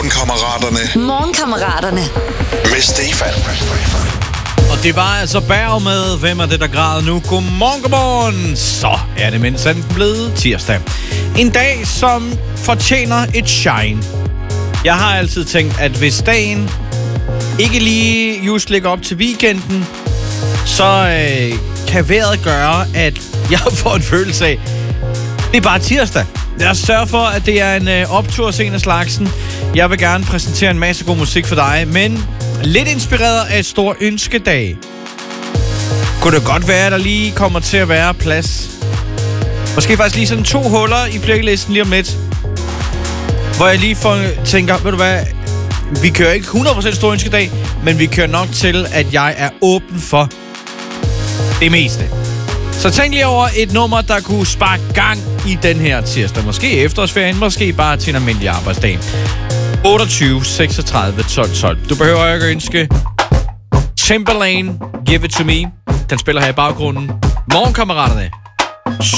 Morgenkammeraterne. Med Stefan. Og det var altså Berg med Hvem er det, der græder nu? Godmorgen. Så er det mindst blevet tirsdag. En dag, som fortjener et shine. Jeg har altid tænkt, at hvis dagen ikke lige just ligger op til weekenden, så kan vejret gøre, at jeg får en følelse af, det er bare tirsdag. Lad os sørge for, at det er en optur scene af slagsen. Jeg vil gerne præsentere en masse god musik for dig, men lidt inspireret af et stort ønskedag. Kunne det godt være, at der lige kommer til at være plads? Måske faktisk lige sådan 2 huller i playlisten lige om lidt. Hvor jeg lige tænker, ved du hvad, vi kører ikke 100% stor ønskedag, men vi kører nok til, at jeg er åben for det meste. Så tænk lige over et nummer, der kunne sparke gang i den her tirsdag. Måske efterårsferien, måske bare til en almindelig arbejdsdag. 28 36 12 12. Du behøver ikke ønske. Timberlane, Give It To Me. Den spiller her i baggrunden. Morgenkammeraterne.